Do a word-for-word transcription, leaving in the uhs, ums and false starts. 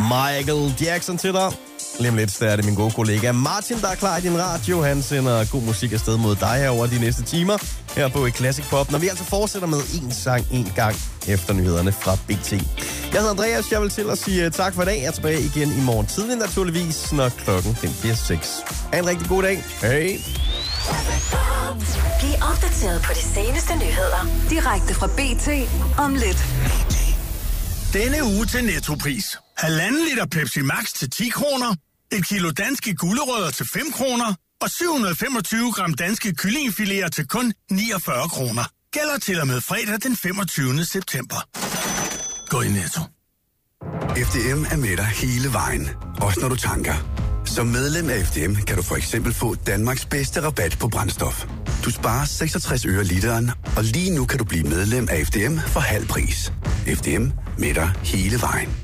Michael Jackson til dig. Lige om lidt, der er det min gode kollega Martin, der er klar i din radio. Han sender god musik afsted mod dig herover de næste timer her på Classic Pop, når vi altså fortsætter med en sang en gang efter nyhederne fra B T. Jeg hedder Andreas, jeg vil til at sige tak for i dag. Jeg er tilbage igen i morgen tidlig naturligvis, når klokken den bliver seks. Ha' en rigtig god dag. Hej. Bliv opdateret på de seneste nyheder direkte fra B T om lidt. Denne uge til Nettopris. Halvanden liter Pepsi Max til ti kroner. Et kilo danske gulerødder til fem kroner. Og syv hundrede og femogtyve gram danske kyllingefiléer til kun niogfyrre kroner. Gælder til og med fredag den femogtyvende september. Gå i Netto. F D M er med dig hele vejen. Også når du tanker. Som medlem af F D M kan du for eksempel få Danmarks bedste rabat på brændstof. Du sparer seksogtres øre literen, og lige nu kan du blive medlem af F D M for halv pris. F D M med dig hele vejen.